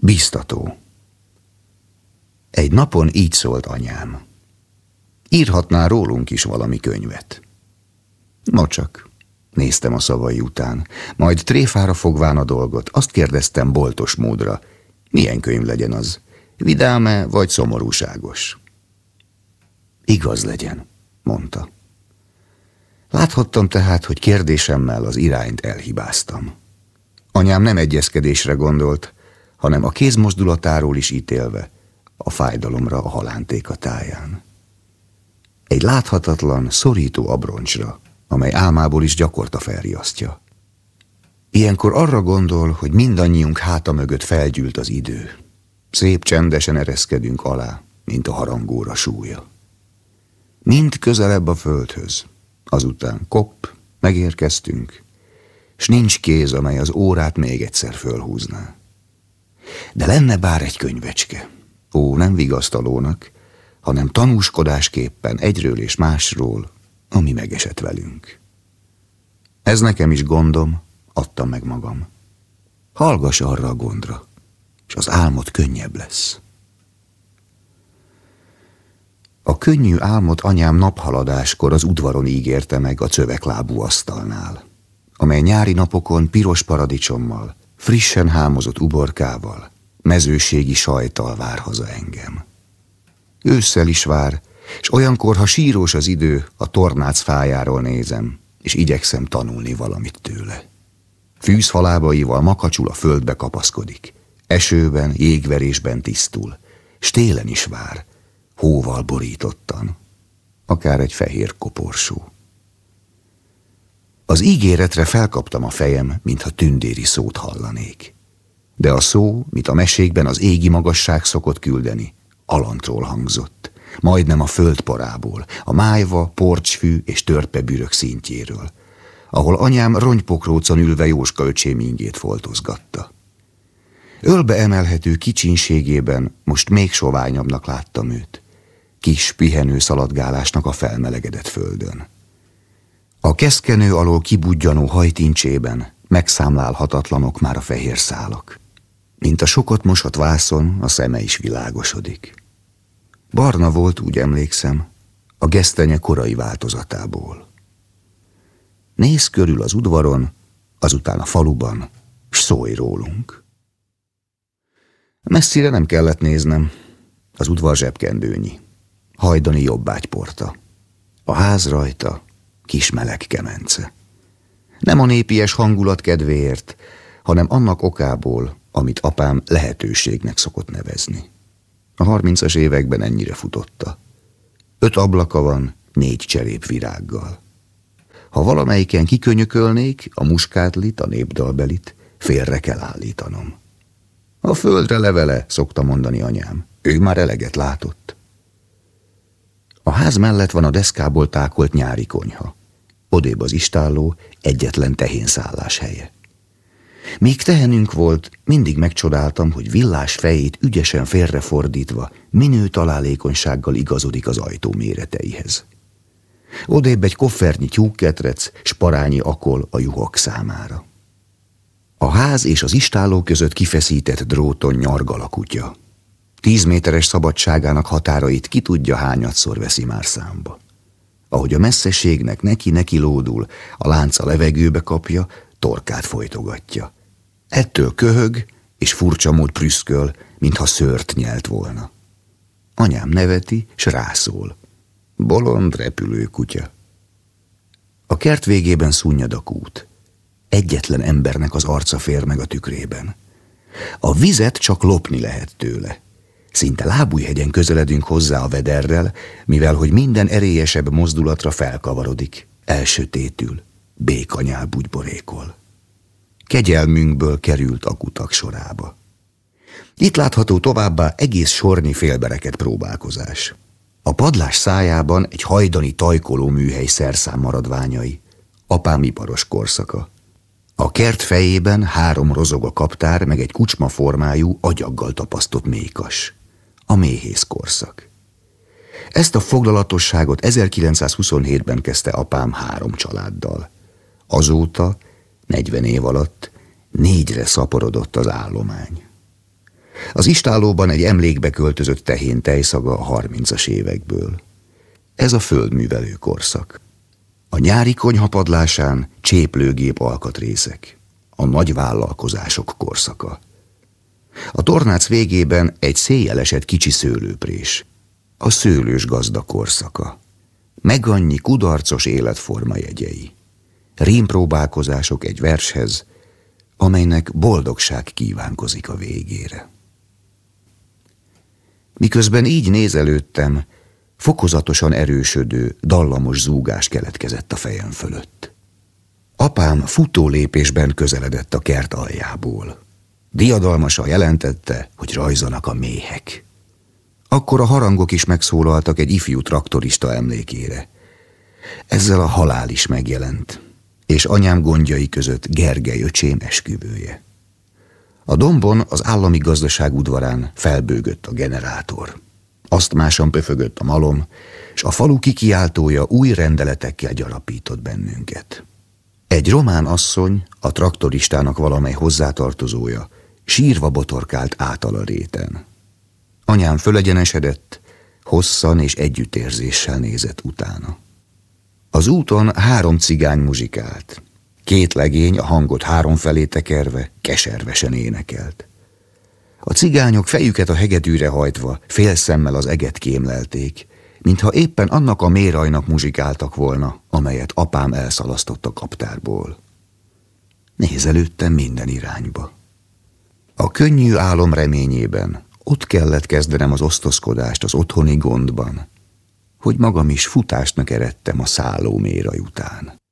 Bíztató. Egy napon így szólt anyám. Írhatná rólunk is valami könyvet. Nocsak, néztem a szavai után, majd tréfára fogván a dolgot, azt kérdeztem boltos módra, milyen könyv legyen az, vidáme vagy szomorúságos. Igaz legyen, mondta. Láthattam tehát, hogy kérdésemmel az irányt elhibáztam. Anyám nem egyezkedésre gondolt, hanem a kézmozdulatáról is ítélve, a fájdalomra a halántéka táján. Egy láthatatlan, szorító abroncsra, amely álmából is gyakorta felriasztja. Ilyenkor arra gondol, hogy mindannyiunk háta mögött felgyűlt az idő. Szép csendesen ereszkedünk alá, mint a harangóra súlya. Mind közelebb a földhöz. Azután kopp, megérkeztünk, s nincs kéz, amely az órát még egyszer fölhúzná. De lenne bár egy könyvecske. Ó, nem vigasztalónak, hanem tanúskodásképpen egyről és másról, ami megesett velünk. Ez nekem is gondom, adtam meg magam. Hallgass arra a gondra, és az álmod könnyebb lesz. A könnyű álmot anyám naphaladáskor az udvaron ígérte meg a cöveklábú asztalnál, amely nyári napokon piros paradicsommal, frissen hámozott uborkával, mezőségi sajttal vár haza engem. Ősszel is vár, és olyankor, ha sírós az idő, a tornác fájáról nézem, és igyekszem tanulni valamit tőle. Fűzhalábaival makacsul a földbe kapaszkodik, esőben, jégverésben tisztul, s télen is vár, hóval borítottan, akár egy fehér koporsó. Az ígéretre felkaptam a fejem, mintha tündéri szót hallanék. De a szó, mint a mesékben az égi magasság szokott küldeni, alantról hangzott, majdnem a földporából, a májva, porcsfű és törpebürök szintjéről, ahol anyám rongypokrócon ülve Jóska öcsém ingét foltozgatta. Ölbe emelhető kicsinségében most még soványabbnak láttam őt, kis pihenő szaladgálásnak a felmelegedett földön. A keszkenő alól kibudjanó hajtincsében megszámlálhatatlanok már a fehér szálak. Mint a sokat mosott vászon, a szeme is világosodik. Barna volt, úgy emlékszem, a gesztenye korai változatából. Nézz körül az udvaron, azután a faluban, s szólj rólunk. Messzire nem kellett néznem, az udvar zsebkendőnyi, hajdani jobbágyporta, a ház rajta, kis meleg kemence. Nem a népies hangulat kedvéért, hanem annak okából, amit apám lehetőségnek szokott nevezni. A 30-as években ennyire futotta. 5 ablaka van, 4 cserép virággal. Ha valamelyiken kikönyökölnék, a muskátlit, a népdalbelit, félre kell állítanom. A földre levele, szokta mondani anyám. Ő már eleget látott. A ház mellett van a deszkából tákolt nyári konyha. Odébb az istálló, egyetlen tehénszállás helye. Míg tehenünk volt, mindig megcsodáltam, hogy villás fejét ügyesen félrefordítva, minő találékonysággal igazodik az ajtó méreteihez. Odébb egy koffernyi tyúkketrec, s parányi akol a juhok számára. A ház és az istálló között kifeszített dróton nyargal a kutya. 10 méteres szabadságának határait ki tudja hányadszor veszi már számba. Ahogy a messzeségnek neki lódul, a lánc a levegőbe kapja, torkát folytogatja. Ettől köhög, és furcsa mód prüszköl, mintha szőrt nyelt volna. Anyám neveti, s rászól. Bolond repülő kutya. A kert végében szunnyad a kút. Egyetlen embernek az arca fér meg a tükrében. A vizet csak lopni lehet tőle. Szinte lábújhegyen közeledünk hozzá a vederrel, mivel hogy minden erélyesebb mozdulatra felkavarodik, elsötétül, békanyál bugyborékol. Kegyelmünkből került a kutak sorába. Itt látható továbbá egész sornyi félbereket próbálkozás. A padlás szájában egy hajdani tajkoló műhely szerszám maradványai, apám iparos korszaka. A kert fejében 3 rozog a kaptár, meg egy kucsma formájú, agyaggal tapasztott méhkas. A méhész korszak. Ezt a foglalatosságot 1927-ben kezdte apám 3 családdal. Azóta, 40 év alatt 4-re szaporodott az állomány. Az istállóban egy emlékbe költözött tehén tejszaga a 30-as évekből. Ez a földművelő korszak. A nyári konyhapadlásán cséplőgép alkatrészek, a nagy vállalkozások korszaka. A tornác végében egy széjjelesett kicsi szőlőprés, a szőlős gazda korszaka. Meg annyi kudarcos életforma jegyei. Rímpróbálkozások egy vershez, amelynek boldogság kívánkozik a végére. Miközben így nézelődtem, fokozatosan erősödő, dallamos zúgás keletkezett a fejem fölött. Apám futólépésben közeledett a kert aljából. Diadalmasan jelentette, hogy rajzanak a méhek. Akkor a harangok is megszólaltak egy ifjú traktorista emlékére. Ezzel a halál is megjelent, és anyám gondjai között Gergely öcsém esküvője. A dombon, az állami gazdaság udvarán felbőgött a generátor. Asztmásan pöfögött a malom, és a falu kikiáltója új rendeletekkel gyarapított bennünket. Egy román asszony, a traktoristának valamely hozzátartozója, sírva botorkált átal a réten. Anyám fölegyenesedett, hosszan és együttérzéssel nézett utána. Az úton 3 cigány muzsikált. 2 legény a hangot 3 felé tekerve keservesen énekelt. A cigányok fejüket a hegedűre hajtva félszemmel az eget kémlelték, mintha éppen annak a mérajnak muzsikáltak volna, amelyet apám elszalasztott a kaptárból. Nézelődtem minden irányba. A könnyű álom reményében ott kellett kezdenem az osztozkodást az otthoni gondban, hogy magam is futásnak eredtem a szálló méraj után.